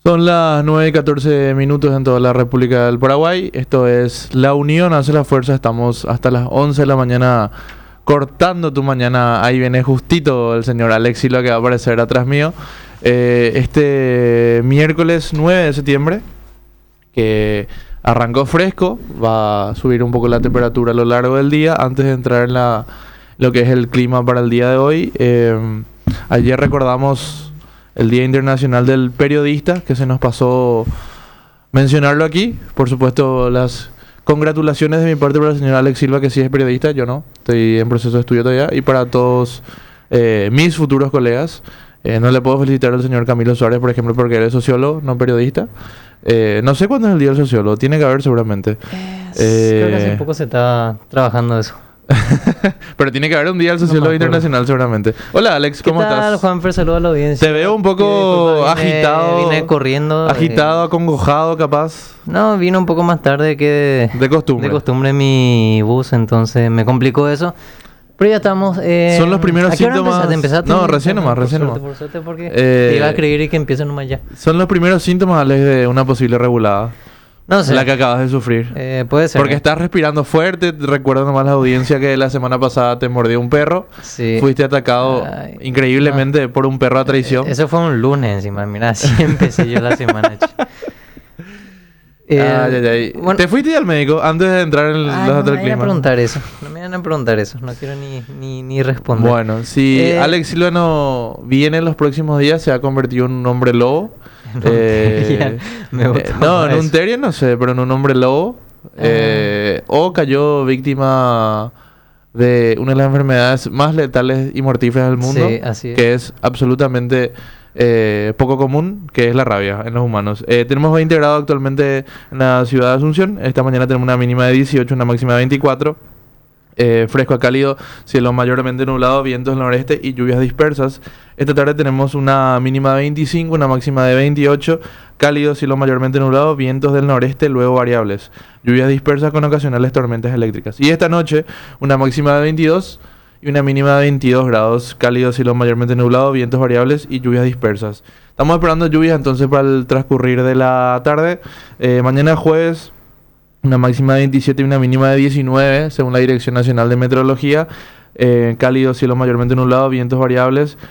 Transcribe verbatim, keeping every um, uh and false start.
Son las nueve y catorce minutos en toda la República del Paraguay. Esto es La Unión hace la fuerza. Estamos hasta las once de la mañana cortando tu mañana. Ahí viene justito el señor Alex Silva que va a aparecer atrás mío. Eh, este miércoles nueve de septiembre, que arrancó fresco, va a subir un poco la temperatura a lo largo del día. Antes de entrar en la, lo que es el clima para el día de hoy, eh, ayer recordamos el Día Internacional del Periodista, que se nos pasó mencionarlo aquí. Por supuesto, las congratulaciones de mi parte para el señor Alex Silva, que sí es periodista, yo no, estoy en proceso de estudio todavía, y para todos eh, mis futuros colegas. Eh, no le puedo felicitar al señor Camilo Suárez, por ejemplo, porque él es sociólogo, no periodista. Eh, no sé cuándo es el Día del Sociólogo, tiene que haber seguramente. Eh, Eh, creo que hace poco se está trabajando eso. Pero tiene que haber un Día del Sociólogo No internacional seguramente. Hola Alex, ¿cómo ¿Qué tal, estás? Juanfer? Saludos a la audiencia. Te veo un poco Eh, disculpa, vine- agitado. Vine corriendo. Agitado, eh, acongojado, capaz. no, vino un poco más tarde que De costumbre. de costumbre mi bus, entonces me complicó eso. Pero ya estamos. Eh, Son los primeros ¿a qué hora síntomas- empezaste? ¿Empezaste? No, recién nomás, Por recién suerte, nomás. Por suerte, porque Eh, te iba a escribir y que empiece nomás ya. Son los primeros síntomas, Alex, de una posible regulada. No sé. La que acabas de sufrir. Eh, puede ser. Porque ¿eh? estás respirando fuerte. Recuerda nomás la audiencia que la semana pasada te mordió un perro. Sí. Fuiste atacado Ay, increíblemente por un perro a traición. Eh, Eso fue un lunes encima. Mira, así empecé yo la semana. che. Eh, Ay, ay, ay. bueno, ¿Te fuiste al médico antes de entrar en ay, los no datos me del vayan a clima? preguntar eso. No me van a preguntar eso. No quiero ni, ni, ni responder. Bueno, si Eh, Alex Silva no viene en los próximos días, se ha convertido en un hombre lobo. No, Eh, ya me eh, gustaba no, en un eso. terrier no sé, pero en un hombre lobo. Eh, o cayó víctima de una de las enfermedades más letales y mortíferas del mundo, Sí, así es. que es absolutamente eh, poco común, que es la rabia en los humanos. Eh, tenemos veinte grados actualmente en la ciudad de Asunción. Esta mañana tenemos una mínima de dieciocho, una máxima de veinticuatro. Eh, fresco a cálido, cielo mayormente nublado, vientos del noreste y lluvias dispersas. Esta tarde tenemos una mínima de veinticinco, una máxima de veintiocho, cálido, cielo mayormente nublado, vientos del noreste, luego variables, lluvias dispersas con ocasionales tormentas eléctricas. Y esta noche una máxima de veintidós y una mínima de veintidós grados, cálido, cielo mayormente nublado, vientos variables y lluvias dispersas. Estamos esperando lluvias entonces para el transcurrir de la tarde. Eh, mañana jueves una máxima de veintisiete y una mínima de diecinueve, según la Dirección Nacional de Meteorología. Eh, cálido, cielo mayormente nublado, vientos variables,